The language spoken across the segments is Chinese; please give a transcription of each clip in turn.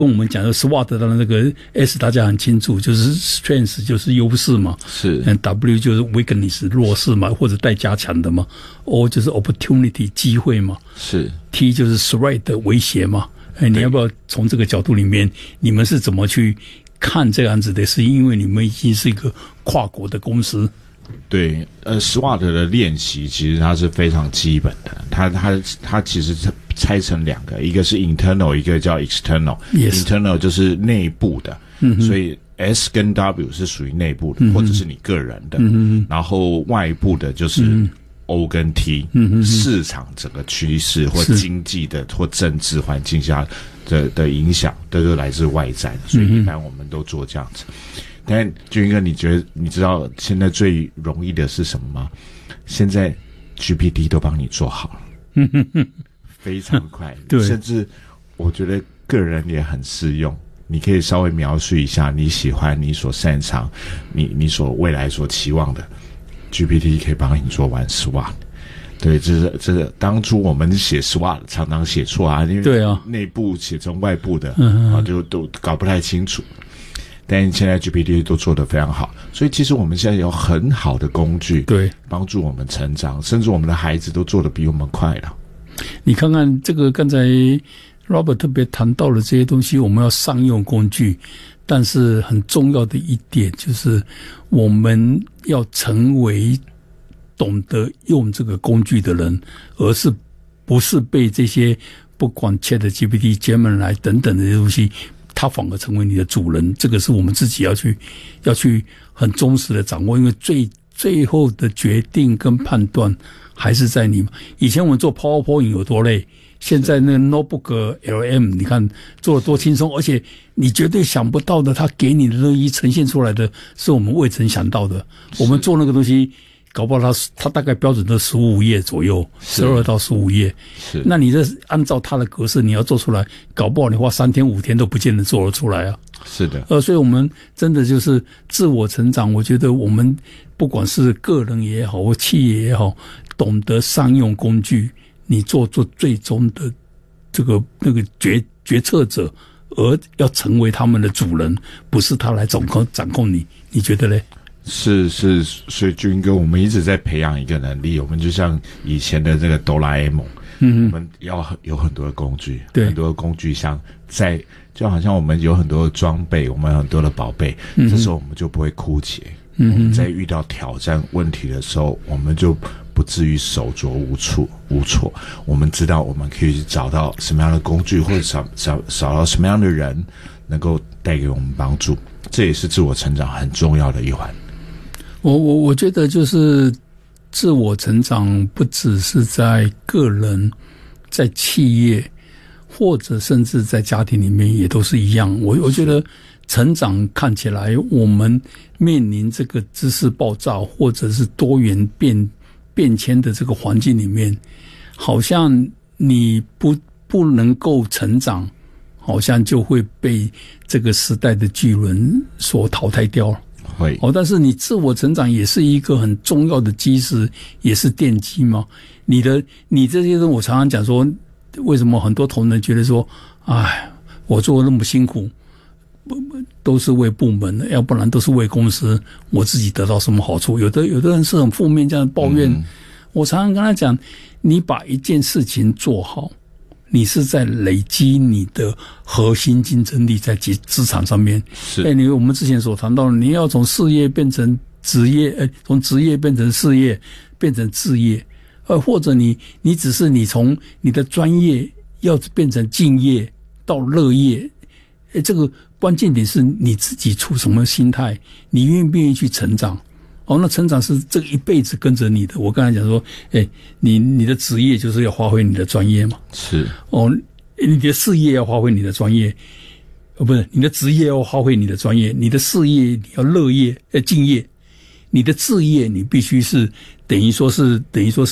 跟我们讲的 SWOT 的那个 S 大家很清楚，就是 strength 就是优势嘛， 是 W 就是 weakness 弱势嘛，或者待加强的嘛， O 就是 opportunity 机会嘛， 是 T 就是 threat 的威胁嘛。你要不要从这个角度里面，你们是怎么去看这样子的？是因为你们已经是一个跨国的公司。 对，SWOT 的练习其实它是非常基本的，它其实拆成两个，一个是 internal， 一个叫 external。Internal 就是内部的，所以 S 跟 W 是属于内部的，或者是你个人的，然后外部的就是O 跟 T，市场整个趋势或经济的或政治环境下的影响，都是来自外在的，所以一般我们都做这样子。但俊哥，你知道现在最容易的是什么吗？现在 GPT 都帮你做好了，非常快，对，甚至我觉得个人也很适用。你可以稍微描述一下你喜欢、你所擅长、你所未来所期望的 ，GPT 可以帮你做完 SWOT。对，这个当初我们写 SWOT 常常写错啊，因为内部写成外部的，就都搞不太清楚。但现在 GPT 都做得非常好，所以其实我们现在有很好的工具，对，帮助我们成长，甚至我们的孩子都做得比我们快了。 你看看这个，刚才 Robert 特别谈到了这些东西，我们要善用工具，但是很重要的一点就是我们要成为懂得用这个工具的人，而是不是被这些不管 ChatGPT、Gemini 等等的这些东西，它反而成为你的主人。这个是我们自己要去很忠实的掌握，因为最后的决定跟判断还是在你。以前我们做 PowerPoint 有多累，现在那个 Notebook LM 你看做得多轻松，而且你绝对想不到的，它给你的东西呈现出来的是我们未曾想到的。我们做那个东西搞不好它大概标准都15页左右，12到15页。是，那你这按照它的格式你要做出来，搞不好你花3天5天都不见得做得出来啊。 是的。 所以我们真的就是自我成长，我觉得我们不管是个人也好或企业也好，懂得善用工具，你做最终的那个决策者，而要成为他们的主人，不是他来掌控你。你觉得嘞？ 是，所以军哥，我们一直在培养一个能力，我们就像以前的这个哆啦 A 梦，我们要有很多的工具，很多的工具箱就好像我们有很多的装备，我们有很多的宝贝，这时候我们就不会枯竭。我们在遇到挑战问题的时候，我们就不至于手足无措。我们知道我们可以去找到什么样的工具，或者找到什么样的人能够带给我们帮助，这也是自我成长很重要的一环。 我觉得就是自我成长不只是在个人，在企业，或者甚至在家庭里面也都是一样。我觉得成长看起来我们面临这个知识爆炸或者是多元变迁的这个环境里面，好像你不能够成长，好像就会被这个时代的巨轮所淘汰掉了。但是你自我成长也是一个很重要的基石，也是奠基嘛。你这些人，我常常讲说，为什么很多同仁觉得说，我做那么辛苦，都是为部门的，要不然都是为公司，我自己得到什么好处？有的人是很负面这样抱怨。我常常跟他讲，你把一件事情做好，你是在累积你的核心竞争力在职场上面。是，我们之前所谈到的，你要从事业变成职业，从职业变成事业，变成志业，或者你只是你从你的专业要变成敬业到乐业，这个关键点是你自己处什么心态，你愿不愿意去成长。那成长是这一辈子跟着你的。我刚才讲说，你的职业就是要发挥你的专业嘛。是。你的事业要发挥你的专业，不是你的职业要发挥你的专业，你的事业你要乐业敬业，你的志业你必须是等于说是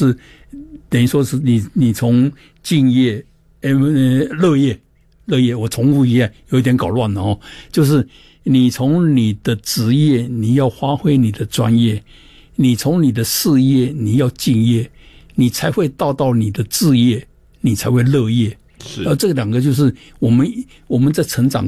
你从敬业乐业，我重复一下，有一点搞乱了就是你从你的职业你要发挥你的专业，你从你的事业你要敬业，你才会到你的志业，你才会乐业。 是这两个就是我们在成长